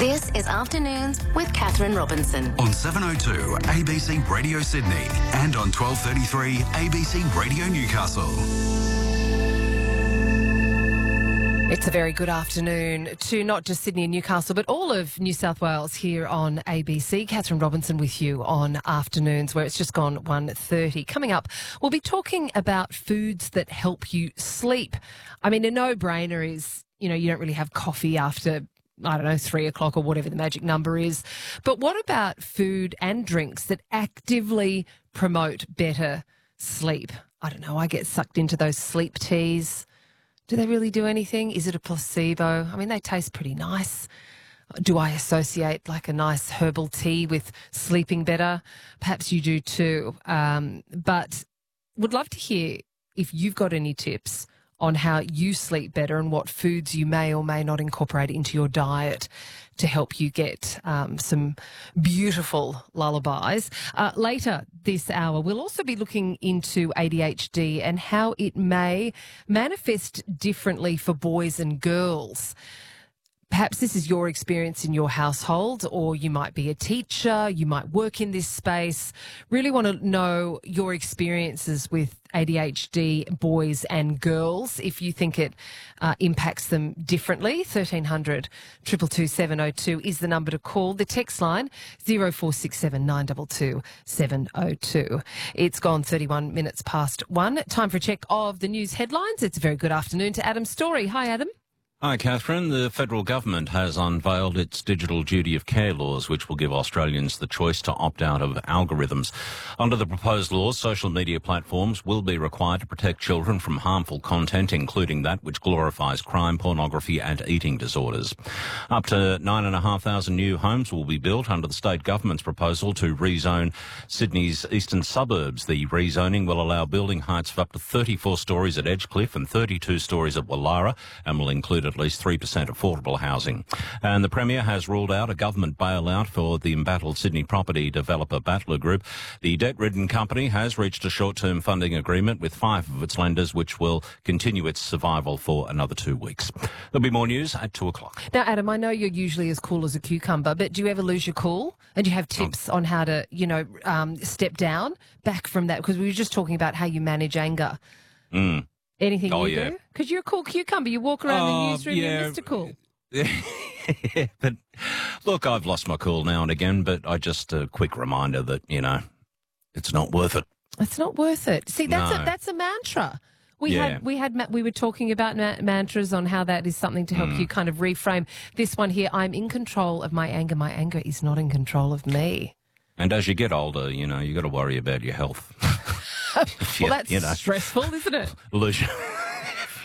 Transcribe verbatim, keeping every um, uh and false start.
This is Afternoons with Catherine Robinson. On seven oh two A B C Radio Sydney and on twelve thirty-three A B C Radio Newcastle. It's a very good afternoon to not just Sydney and Newcastle, but all of New South Wales here on A B C. Catherine Robinson with you on Afternoons, where it's just gone one thirty. Coming up, we'll be talking about foods that help you sleep. I mean, a no-brainer is, you know, you don't really have coffee after, I don't know, three o'clock or whatever the magic number is. But what about food and drinks that actively promote better sleep? I don't know, I get sucked into those sleep teas. Do they really do anything? Is it a placebo? I mean, they taste pretty nice. Do I associate like a nice herbal tea with sleeping better? Perhaps you do too. Um, but would love to hear if you've got any tips on how you sleep better and what foods you may or may not incorporate into your diet to help you get um, some beautiful lullabies. Uh, later this hour, we'll also be looking into A D H D and how it may manifest differently for boys and girls. Perhaps this is your experience in your household, or you might be a teacher, you might work in this space. Really want to know your experiences with A D H D, boys and girls, if you think it uh, impacts them differently. thirteen hundred, two two two, seven oh two is the number to call. The text line, zero four six seven, nine two two, seven oh two. It's gone thirty-one minutes past one. Time for a check of the news headlines. It's a very good afternoon to Adam Story. Hi, Adam. Hi, Catherine. The federal government has unveiled its digital duty of care laws, which will give Australians the choice to opt out of algorithms. Under the proposed laws, social media platforms will be required to protect children from harmful content, including that which glorifies crime, pornography and eating disorders. Up to nine thousand five hundred new homes will be built under the state government's proposal to rezone Sydney's eastern suburbs. The rezoning will allow building heights of up to thirty-four stories at Edgecliff and thirty-two stories at Wallara, and will include at least three percent affordable housing. And the Premier has ruled out a government bailout for the embattled Sydney property developer Battler Group. The debt-ridden company has reached a short-term funding agreement with five of its lenders, which will continue its survival for another two weeks. There'll be more news at two o'clock. Now, Adam, I know you're usually as cool as a cucumber, but do you ever lose your cool? And do you have tips on how to, you know, um, step down back from that? Because we were just talking about how you manage anger. Mm. Anything oh, you yeah. do? Because you're a cool cucumber. You walk around oh, the newsroom, yeah. you're Mister Cool. Yeah, but look, I've lost my cool now and again, but I just a quick reminder that, you know, it's not worth it. It's not worth it. See, that's No. a that's a mantra. We Yeah. had we had ma- we were talking about ma- mantras on how that is something to help Mm. you kind of reframe this one here. I'm in control of my anger. My anger is not in control of me. And as you get older, you know, you got to worry about your health. Well, Yeah, that's you know. stressful, isn't it? Lose,